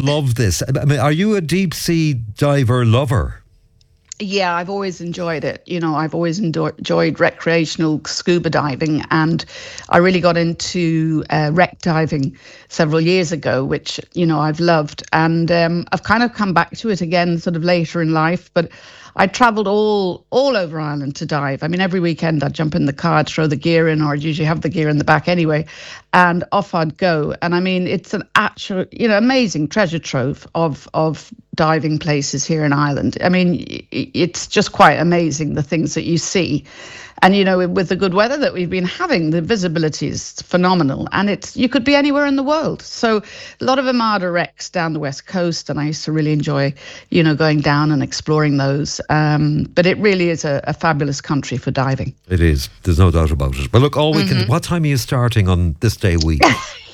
love this. I mean, are you a deep sea diver lover? Yeah, I've always enjoyed it. I've always enjoyed recreational scuba diving, and I really got into wreck diving several years ago, which, I've loved. And I've kind of come back to it again sort of later in life, but I travelled all over Ireland to dive. I mean, every weekend I'd jump in the car, I'd throw the gear in, or I'd usually have the gear in the back anyway, and off I'd go. And I mean, it's an actual, amazing treasure trove of diving places here in Ireland. I mean, it's just quite amazing, the things that you see. And, with the good weather that we've been having, the visibility is phenomenal. And you could be anywhere in the world. So a lot of Armada wrecks down the West Coast. And I used to really enjoy, going down and exploring those. But it really is a fabulous country for diving. It is. There's no doubt about it. But look, all weekend, what time are you starting on this day week?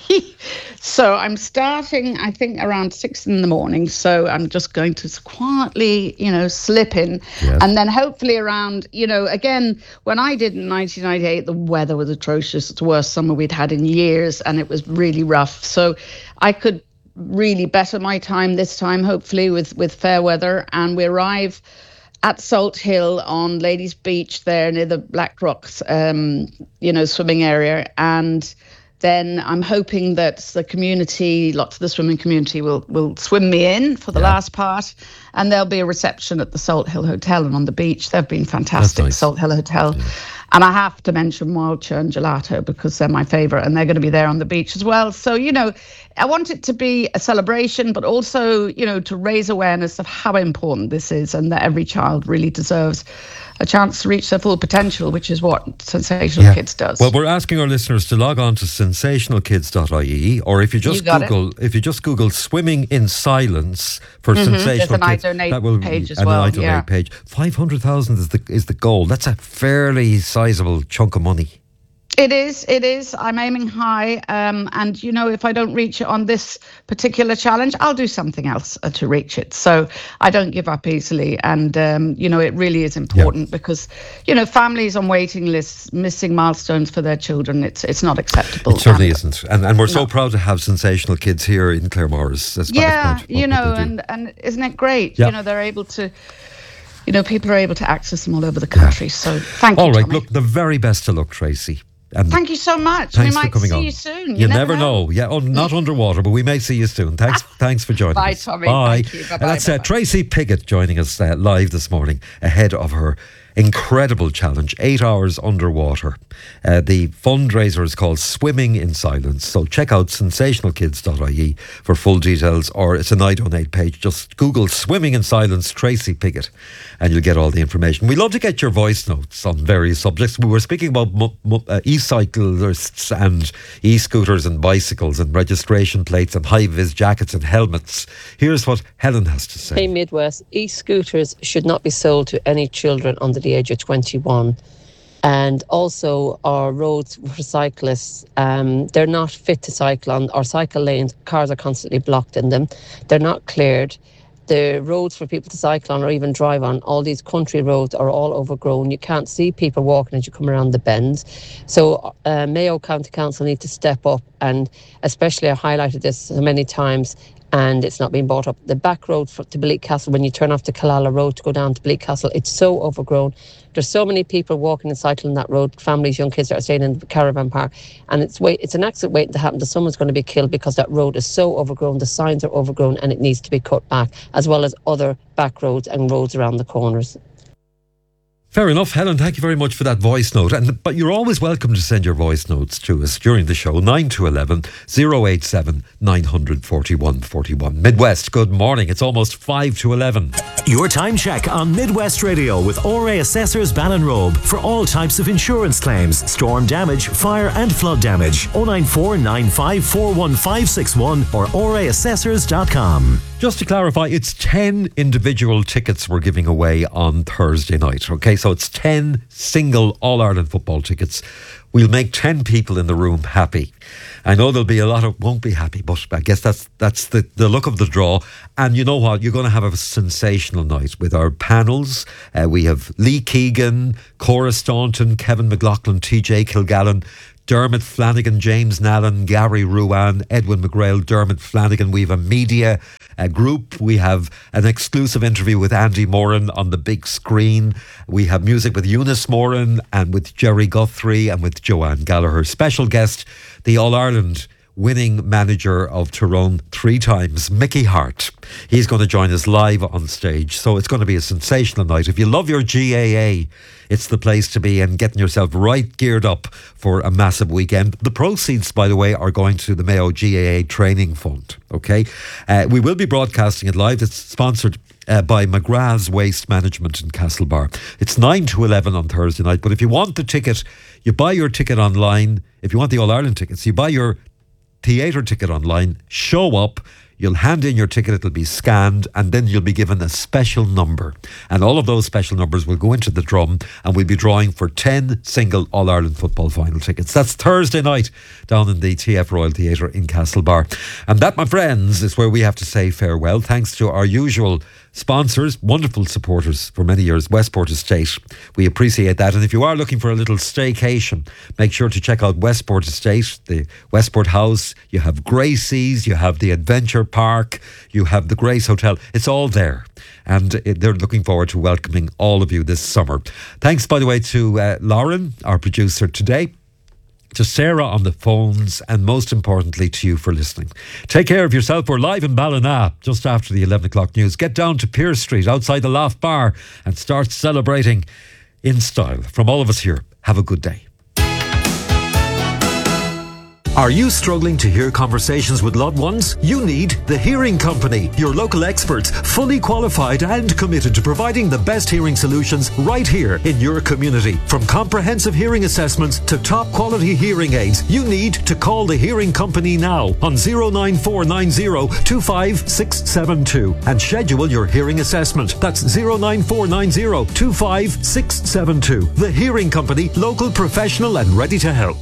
So I'm starting, I think, around 6 a.m. So I'm just going to quietly, slip in. Yes. And then hopefully around, again, when I did in 1998, the weather was atrocious. It's the worst summer we'd had in years, and it was really rough. So I could really better my time this time, hopefully, with fair weather. And we arrive at Salt Hill on Ladies Beach there near the Black Rocks, swimming area. And then I'm hoping that the community, lots of the swimming community will swim me in for the last part, and there'll be a reception at the Salt Hill Hotel and on the beach. They've been fantastic, nice. Salt Hill Hotel. Yeah. And I have to mention Wild Churn Gelato because they're my favourite, and they're going to be there on the beach as well. So, I want it to be a celebration, but also, to raise awareness of how important this is, and that every child really deserves a chance to reach their full potential, which is what Sensational Kids does. Well, we're asking our listeners to log on to sensationalkids.ie, or if you just Google swimming in silence for Sensational Kids, that will page as well. An iDonate page. 500,000 is the goal. That's a fairly sizable chunk of money. It is. I'm aiming high. And, if I don't reach it on this particular challenge, I'll do something else to reach it. So I don't give up easily. And, it really is important because, families on waiting lists missing milestones for their children, it's not acceptable. It certainly isn't. And we're so proud to have Sensational Kids here in Claremorris. And isn't it great? Yeah. They're able to... people are able to access them all over the country. Yeah. So thank you, All right, Tommy. Look, the very best of luck, Tracy. And thank you so much. We might see you soon. You never know. Yeah, not underwater, but we may see you soon. Thanks for joining us. Bye, Tommy. Bye. Thank you. Bye-bye. And that's Tracy Piggott joining us live this morning ahead of her incredible challenge, 8 hours underwater. The fundraiser is called Swimming in Silence. So check out sensationalkids.ie for full details, or it's an iDonate page. Just Google Swimming in Silence Tracy Piggott and you'll get all the information. We love to get your voice notes on various subjects. We were speaking about e-cyclists and e-scooters and bicycles and registration plates and high-vis jackets and helmets. Here's what Helen has to say. Hey Midwest, e-scooters should not be sold to any children under the age of 21. And also our roads for cyclists, they're not fit to cycle on. Our cycle lanes, cars are constantly blocked in them. They're not cleared. The roads for people to cycle on or even drive on, all these country roads are all overgrown. You can't see people walking as you come around the bends. So Mayo County Council need to step up, and especially I highlighted this so many times, and it's not being brought up. The back road to Bleak Castle, when you turn off the Killala Road to go down to Bleak Castle, it's so overgrown. There's so many people walking and cycling that road, families, young kids that are staying in the caravan park, and it's an accident waiting to happen that someone's going to be killed because that road is so overgrown, the signs are overgrown, and it needs to be cut back, as well as other back roads and roads around the corners. Fair enough, Helen. Thank you very much for that voice note. But you're always welcome to send your voice notes to us during the show. 9 to 11 087 900 41 41. Midwest, good morning. It's almost 5 to 11. Your time check on Midwest Radio with ORA Assessors Ballinrobe for all types of insurance claims, storm damage, fire and flood damage. 094 95 41561 or oraassessors.com. Just to clarify, it's 10 individual tickets we're giving away on Thursday night. Okay, so it's 10 single All-Ireland football tickets. We'll make 10 people in the room happy. I know there'll be a lot of won't be happy, but I guess that's the look of the draw. And you know what? You're going to have a sensational night with our panels. We have Lee Keegan, Cora Staunton, Kevin McLaughlin, TJ Kilgallen, Dermot Flanagan, James Nallen, Gary Ruan, Edwin McGrail, Dermot Flanagan. We have a media group. We have an exclusive interview with Andy Moran on the big screen. We have music with Eunice Moran and with Jerry Guthrie and with Joanne Gallagher. Special guest, the All-Ireland winning manager of Tyrone 3 times, Mickey Hart. He's going to join us live on stage. So it's going to be a sensational night. If you love your GAA, it's the place to be, and getting yourself right geared up for a massive weekend. The proceeds, by the way, are going to the Mayo GAA Training Fund. Okay, we will be broadcasting it live. It's sponsored by McGrath's Waste Management in Castlebar. It's 9 to 11 on Thursday night. But if you want the ticket, you buy your ticket online. If you want the All-Ireland tickets, you buy your theatre ticket online, show up, you'll hand in your ticket, it'll be scanned, and then you'll be given a special number. And all of those special numbers will go into the drum, and we'll be drawing for 10 single All-Ireland football final tickets. That's Thursday night down in the TF Royal Theatre in Castlebar. And that, my friends, is where we have to say farewell. Thanks to our usual sponsors, wonderful supporters for many years, Westport Estate. We appreciate that. And if you are looking for a little staycation, make sure to check out Westport Estate, the Westport House. You have Gracie's, you have the Adventure Park, you have the Grace Hotel. It's all there. And they're looking forward to welcoming all of you this summer. Thanks, by the way, to Lauren, our producer today, to Sarah on the phones, and most importantly to you for listening. Take care of yourself. We're live in Ballina just after the 11 o'clock news. Get down to Pearse Street outside the Loft Bar and start celebrating in style. From all of us here, have a good day. Are you struggling to hear conversations with loved ones? You need The Hearing Company, your local experts, fully qualified and committed to providing the best hearing solutions right here in your community. From comprehensive hearing assessments to top quality hearing aids, you need to call The Hearing Company now on 09490 25672 and schedule your hearing assessment. That's 09490 25672. The Hearing Company, local, professional and ready to help.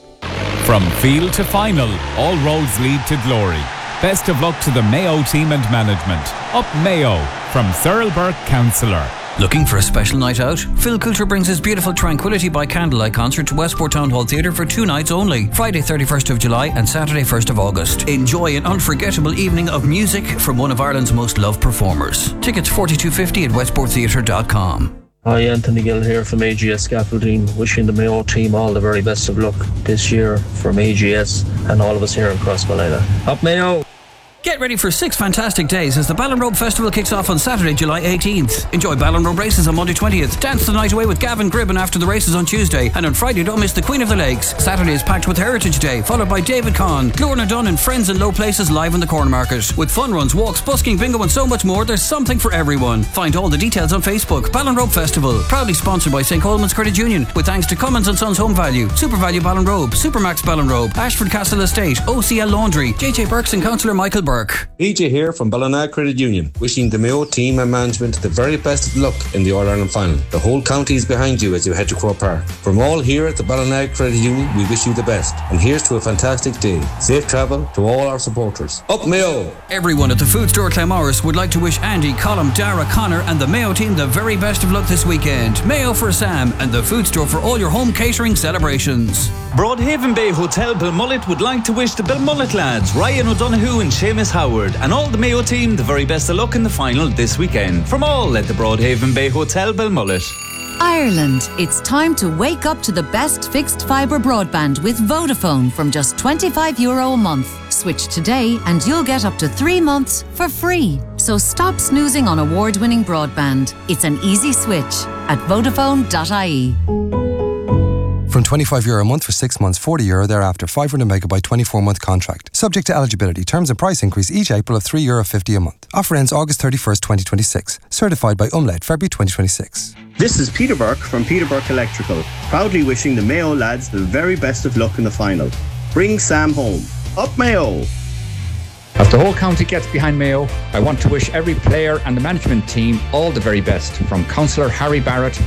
From field to final, all roads lead to glory. Best of luck to the Mayo team and management. Up Mayo, from Cyril Burke, Councillor. Looking for a special night out? Phil Coulter brings his beautiful Tranquility by Candlelight concert to Westport Town Hall Theatre for 2 nights only, Friday 31st of July and Saturday 1st of August. Enjoy an unforgettable evening of music from one of Ireland's most loved performers. Tickets $42.50 at westporttheatre.com. Hi, Anthony Gill here from AGS Scaffolding, wishing the Mayo team all the very best of luck this year from AGS and all of us here in Crossmolina. Up Mayo! Get ready for 6 fantastic days as the Ballinrobe Festival kicks off on Saturday, July 18th. Enjoy Ballinrobe races on Monday 20th. Dance the night away with Gavin Gribben after the races on Tuesday. And on Friday, don't miss the Queen of the Lakes. Saturday is packed with Heritage Day, followed by David Conn, Lorna Dunn and Friends in Low Places live in the Corn Market. With fun runs, walks, busking, bingo and so much more, there's something for everyone. Find all the details on Facebook. Ballinrobe Festival, proudly sponsored by St. Coleman's Credit Union, with thanks to Cummins & Sons Home Value, Super Value Ballinrobe, Supermax Ballinrobe, Ashford Castle Estate, OCL Laundry, JJ Burks and Councillor Michael Burke. PJ here from Ballina Credit Union, wishing the Mayo team and management the very best of luck in the All-Ireland final. The whole county is behind you as you head to Croke Park. From all here at the Ballina Credit Union, we wish you the best. And here's to a fantastic day. Safe travel to all our supporters. Up Mayo! Everyone at the Food Store Claremorris would like to wish Andy, Colm, Dara, Connor and the Mayo team the very best of luck this weekend. Mayo for Sam and the Food Store for all your home catering celebrations. Broadhaven Bay Hotel Belmullet would like to wish the Belmullet lads, Ryan O'Donoghue and Seamus Howard, and all the Mayo team the very best of luck in the final this weekend. From all at the Broadhaven Bay Hotel Belmullet. Ireland, it's time to wake up to the best fixed fibre broadband with Vodafone from just €25 a month. Switch today and you'll get up to 3 months for free. So stop snoozing on award-winning broadband. It's an easy switch at Vodafone.ie. From €25 a month for 6 months, €40 thereafter, 500 megabyte 24-month contract. Subject to eligibility. Terms and price increase each April of €3.50 a month. Offer ends August 31st, 2026. Certified by Umlaut, February 2026. This is Peter Burke from Peter Burke Electrical, proudly wishing the Mayo lads the very best of luck in the final. Bring Sam home. Up Mayo! As the whole county gets behind Mayo, I want to wish every player and the management team all the very best. From Councillor Harry Barrett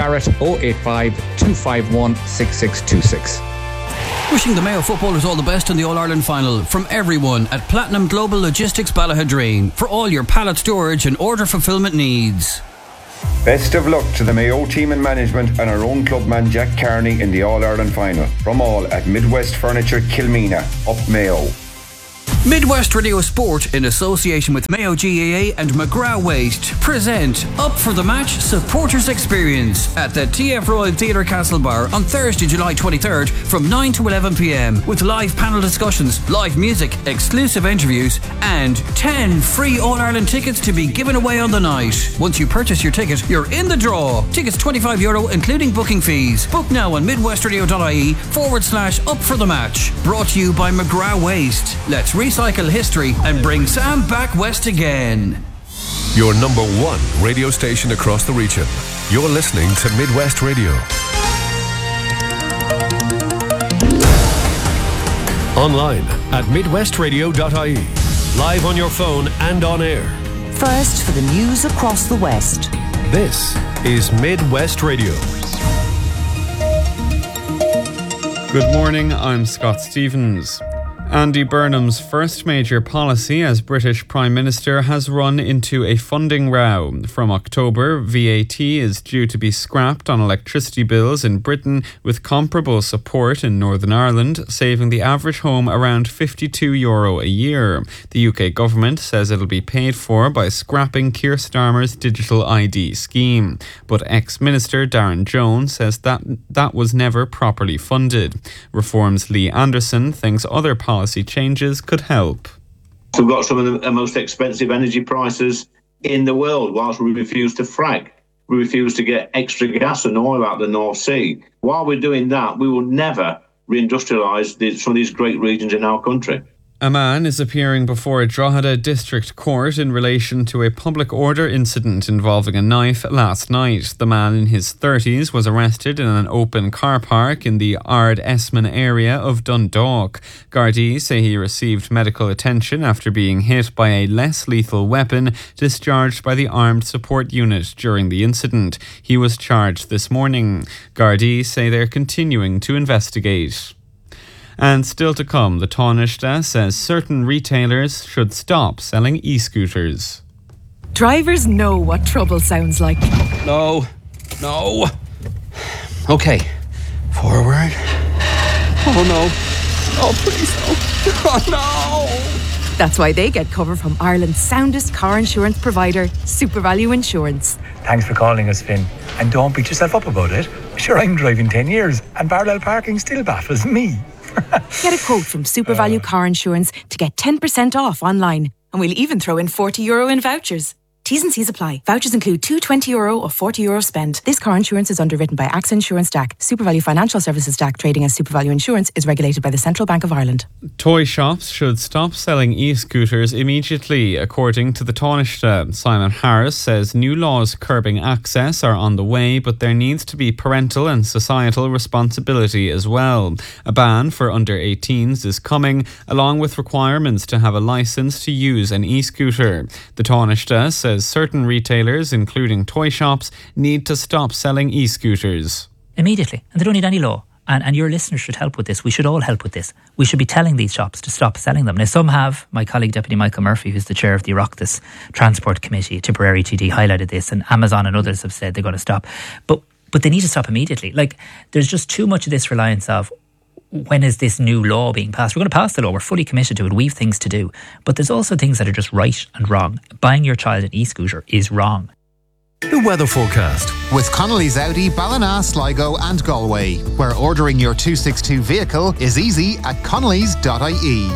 085 251 6626. Wishing the Mayo footballers all the best in the All-Ireland final from everyone at Platinum Global Logistics Ballahadreen for all your pallet storage and order fulfilment needs. Best of luck to the Mayo team and management and our own clubman Jack Carney in the All-Ireland final. From all at Midwest Furniture Kilmina. Up Mayo. Midwest Radio Sport, in association with Mayo GAA and McGrath Waste, present Up for the Match Supporters Experience at the TF Royal Theatre Castlebar on Thursday, July 23rd from 9 to 11 p.m. with live panel discussions, live music, exclusive interviews and 10 free All-Ireland tickets to be given away on the night. Once you purchase your ticket, you're in the draw. Tickets €25 including booking fees. Book now on midwestradio.ie/Up for the Match. Brought to you by McGrath Waste. Let's recycle history and bring Sam back west again. Your number one radio station across the region. You're listening to Midwest Radio. Online at midwestradio.ie. Live on your phone and on air. First for the news across the West. This is Midwest Radio. Good morning, I'm Scott Stevens. Andy Burnham's first major policy as British Prime Minister has run into a funding row. From October, VAT is due to be scrapped on electricity bills in Britain, with comparable support in Northern Ireland, saving the average home around €52 a year. The UK government says it'll be paid for by scrapping Keir Starmer's digital ID scheme. But ex-Minister Darren Jones says that was never properly funded. Reform's Lee Anderson thinks other policy changes could help. We've got some of the most expensive energy prices in the world, whilst we refuse to frack. We refuse to get extra gas and oil out of the North Sea. While we're doing that, we will never reindustrialise some of these great regions in our country. A man is appearing before a Drogheda District Court in relation to a public order incident involving a knife last night. The man in his 30s was arrested in an open car park in the Ard-Esmond area of Dundalk. Gardaí say he received medical attention after being hit by a less lethal weapon discharged by the Armed Support Unit during the incident. He was charged this morning. Gardaí say they're continuing to investigate. And still to come, the Taoiseach says certain retailers should stop selling e-scooters. Drivers know what trouble sounds like. No. Okay. Forward. Oh no. Oh please no. Oh no. That's why they get cover from Ireland's soundest car insurance provider, SuperValu Insurance. Thanks for calling us, Finn. And don't beat yourself up about it. Sure, I'm driving 10 years and parallel parking still baffles me. Get a quote from SuperValu Car Insurance to get 10% off online. And we'll even throw in €40 in vouchers. T's and C's apply. Vouchers include two €20 or €40 spend. This car insurance is underwritten by AXA Insurance DAC. SuperValu Financial Services DAC, trading as SuperValu Insurance, is regulated by the Central Bank of Ireland. Toy shops should stop selling e-scooters immediately, according to the Taoiseach. Simon Harris says new laws curbing access are on the way, but there needs to be parental and societal responsibility as well. A ban for under 18s is coming, along with requirements to have a licence to use an e-scooter. The Taoiseach says certain retailers, including toy shops, need to stop selling e-scooters. Immediately. And they don't need any law. And your listeners should help with this. We should all help with this. We should be telling these shops to stop selling them. Now, some have. My colleague, Deputy Michael Murphy, who's the chair of the Oireachtas Transport Committee, Tipperary TD, highlighted this, and Amazon and others have said they're going to stop. But they need to stop immediately. Like, there's just too much of this reliance of, when is this new law being passed? We're going to pass the law. We're fully committed to it. We've things to do. But there's also things that are just right and wrong. Buying your child an e-scooter is wrong. The weather forecast. With Connolly's Audi, Ballina, Sligo and Galway, where ordering your 262 vehicle is easy at connellys.ie.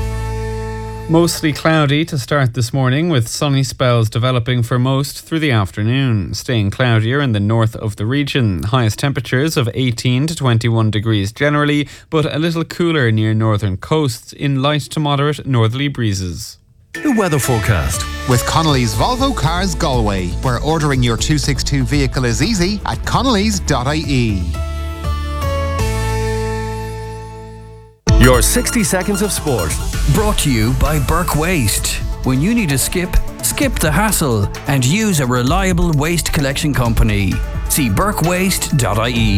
Mostly cloudy to start this morning, with sunny spells developing for most through the afternoon. Staying cloudier in the north of the region. Highest temperatures of 18 to 21 degrees generally, but a little cooler near northern coasts in light to moderate northerly breezes. The weather forecast. With Connolly's Volvo Cars Galway, where ordering your 262 vehicle is easy at connellys.ie. Your 60 seconds of sport. Brought to you by Burke Waste. When you need a skip the hassle and use a reliable waste collection company. See burkewaste.ie.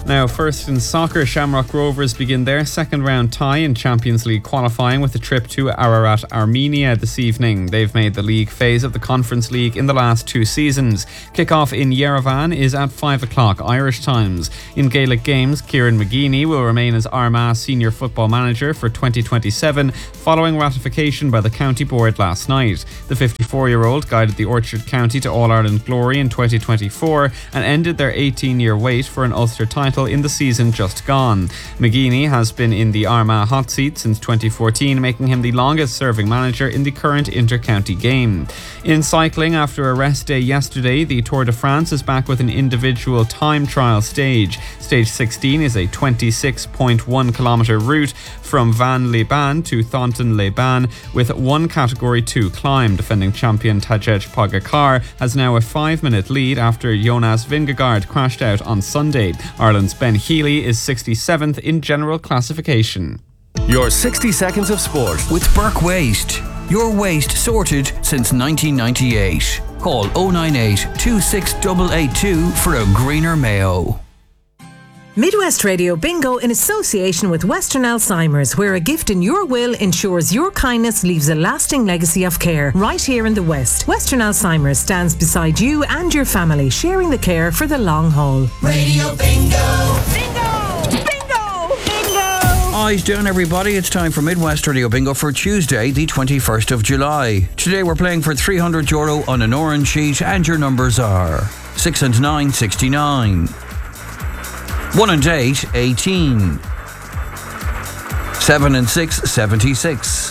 Now, first in soccer, Shamrock Rovers begin their second round tie in Champions League qualifying with a trip to Ararat, Armenia this evening. They've made the league phase of the Conference League in the last 2 seasons. Kick-off in Yerevan is at 5 o'clock Irish times. In Gaelic games, Kieran McGeeney will remain as Armagh senior football manager for 2027 following ratification by the county board last night. The 54-year-old guided the Orchard County to All-Ireland glory in 2024 and ended their 18-year wait for an Ulster title in the season just gone. McGeeney has been in the Armagh hot seat since 2014, making him the longest-serving manager in the current inter-county game. In cycling, after a rest day yesterday, the Tour de France is back with an individual time trial stage. Stage 16 is a 26.1 kilometre route from Van-les-Bains to Thornton-les-Bains with 1 Category 2 climb. Defending champion Tadej Pogacar has now a 5-minute lead after Jonas Vingegaard crashed out on Sunday. Ireland's Ben Healy is 67th in general classification. Your 60 seconds of sport with Burke Waste. Your waste sorted since 1998. Call 098 26882 for a greener Mayo. Midwest Radio Bingo in association with Western Alzheimer's, where a gift in your will ensures your kindness leaves a lasting legacy of care right here in the West. Western Alzheimer's stands beside you and your family, sharing the care for the long haul. Radio Bingo! Bingo! Bingo! Bingo! Eyes down, everybody. It's time for Midwest Radio Bingo for Tuesday, the 21st of July. Today we're playing for €300 on an orange sheet, and your numbers are 6 and 9, 69. 1 and 8, 18. 7 and 6, 76.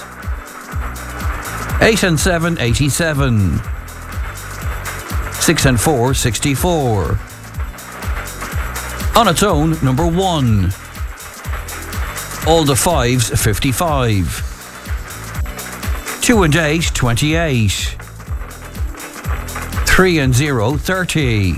8 and 7, 87. 6 and 4, 64. On its own, number 1. All the 5s, 55. 2 and 8, 28. 3 and 0, 30.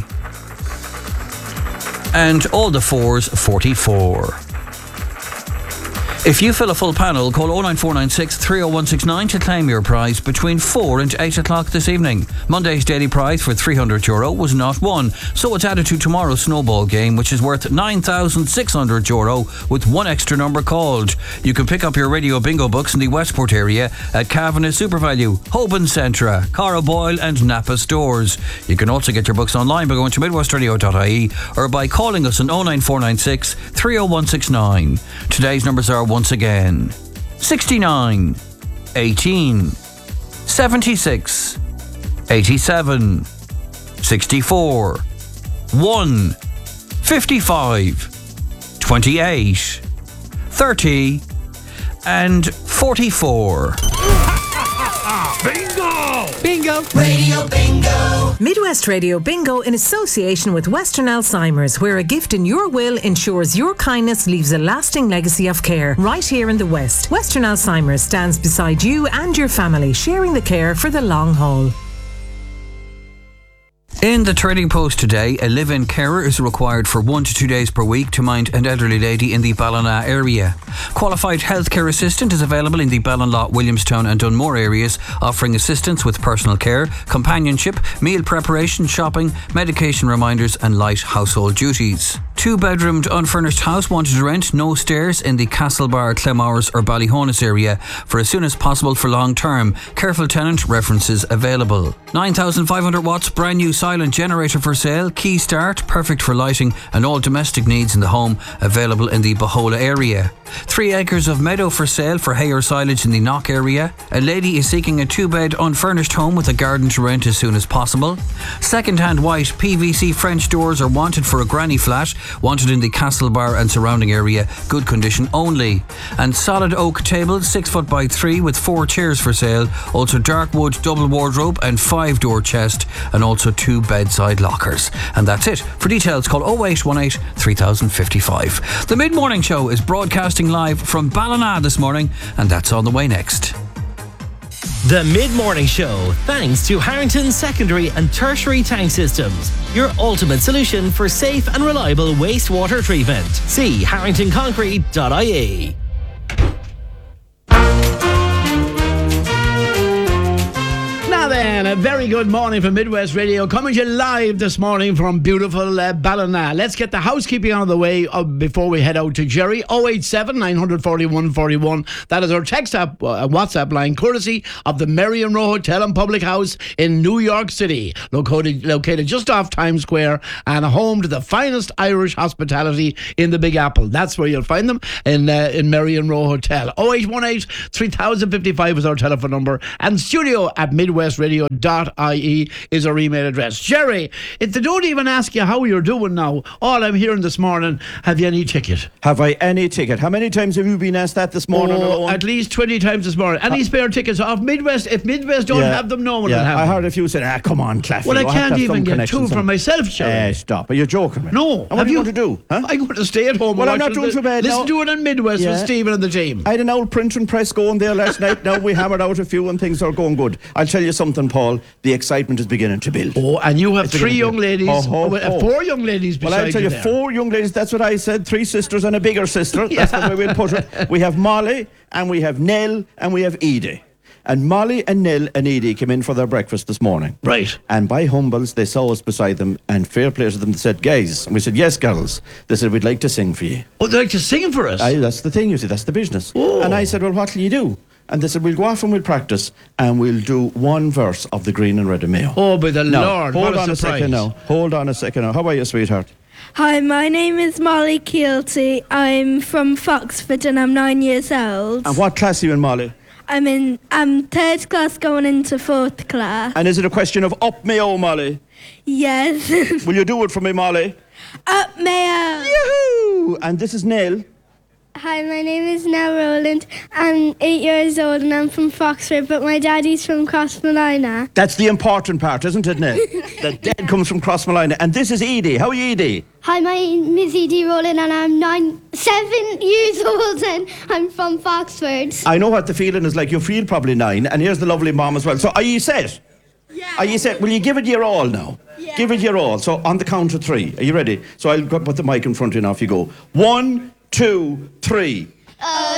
And all the 4s, 44. If you fill a full panel, call 09496 30169 to claim your prize between 4 and 8 o'clock this evening. Monday's daily prize for €300 was not won, so it's added to tomorrow's snowball game, which is worth €9,600 with 1 extra number called. You can pick up your Radio Bingo books in the Westport area at Cavanagh SuperValue, Hoban Centra, Cara Boyle and Napa stores. You can also get your books online by going to midwestradio.ie or by calling us on 09496 30169. Today's numbers are once again 69, 18, 76, 87, 64, 1, 55, 28, 30 and 44. Bingo! Bingo! Radio Bingo! Midwest Radio Bingo in association with Western Alzheimer's, where a gift in your will ensures your kindness leaves a lasting legacy of care right here in the West. Western Alzheimer's stands beside you and your family, sharing the care for the long haul. In the Trading Post today, a live-in carer is required for 1 to 2 days per week to mind an elderly lady in the Ballina area. Qualified healthcare assistant is available in the Ballinlough, Williamstown and Dunmore areas, offering assistance with personal care, companionship, meal preparation, shopping, medication reminders and light household duties. 2-bedroomed unfurnished house wanted to rent, no stairs, in the Castlebar, Clemowers or Ballyhonus area for as soon as possible for long term. Careful tenant, references available. 9,500 watts brand new silent generator for sale, key start, perfect for lighting and all domestic needs in the home, available in the Bahola area. 3 acres of meadow for sale for hay or silage in the Knock area. A lady is seeking a 2-bed unfurnished home with a garden to rent as soon as possible. Second-hand white PVC French doors are wanted for a granny flat, wanted in the Castlebar and surrounding area, good condition only. And solid oak table, 6 foot by 3 with 4 chairs for sale, also dark wood double wardrobe and 5-door chest, and also 2 bedside lockers. And that's it. For details, call 0818 3055. The Mid-Morning Show is broadcasting live from Ballina this morning, and that's on the way next. The Mid-Morning Show, thanks to Harrington Secondary and Tertiary Tank Systems, your ultimate solution for safe and reliable wastewater treatment. See harringtonconcrete.ie. then, a very good morning from Midwest Radio, coming to you live this morning from beautiful Ballina. Let's get the housekeeping out of the way before we head out to Jerry. 087 941 41. That is our text app, WhatsApp line, courtesy of the Marion Row Hotel and Public House in New York City, located just off Times Square and home to the finest Irish hospitality in the Big Apple. That's where you'll find them, in Marion Row Hotel. 0818 3055 is our telephone number, and studio at midwestradio.ie is our email address. Jerry, if they don't even ask you how you're doing now, all I'm hearing this morning, have you any ticket? Have I any ticket? How many times have you been asked that this morning alone? At least 20 times this morning. Any spare tickets off Midwest? If Midwest don't have them, no one will have them. I heard a few saying, come on, Claffey. Well, I can't even get two for myself, Jerry. Stop. Are you joking me? No. And what are you going to do? Huh? I'm going to stay at home. Well, I'm not doing too bad. Listen to it on Midwest with Stephen and the team. I had an old print and press going there last night. Now we hammered out a few and things are going good. I'll tell you something, Paul. The excitement is beginning to build. Oh, and you have 3 young ladies. 4 young ladies beside you. Well, I'll tell you, 4 young ladies. That's what I said. 3 sisters and a bigger sister. That's the way we'll put it. We have Molly, and we have Nell, and we have Edie. And Molly and Nell and Edie came in for their breakfast this morning. Right. And by humbles, they saw us beside them, and fair play to them, they said, guys. And we said, yes, girls. They said, we'd like to sing for you. Oh, they'd like to sing for us? That's the thing, you see. That's the business. Oh. And I said, well, what will you do? And they said, we'll go off and we'll practice, and we'll do 1 verse of the Green and Red of Mayo. Oh, by the Lord, hold what a on surprise. a second now. Hold on a second now. How are you, sweetheart? Hi, my name is Molly Keelty. I'm from Foxford and I'm 9 years old. And what class are you in, Molly? I'm 3rd class going into 4th class. And is it a question of up Mayo, Molly? Yes. Will you do it for me, Molly? Up Mayo. Yoo-hoo! And this is Nell. Hi, my name is Nell Rowland. I'm 8 years old and I'm from Foxford, but my daddy's from Crossmolina. That's the important part, isn't it, Nell? The dad comes from Crossmolina. And this is Edie. How are you, Edie? Hi, my name is Edie Rowland and I'm 7 years old and I'm from Foxford. I know what the feeling is like. You feel probably 9. And here's the lovely mom as well. So are you set? Yeah. Are you set? Will you give it your all now? Yeah. Give it your all. So on the count of 3. Are you ready? So I'll put the mic in front of you now. Off you go. 1, 2, 3.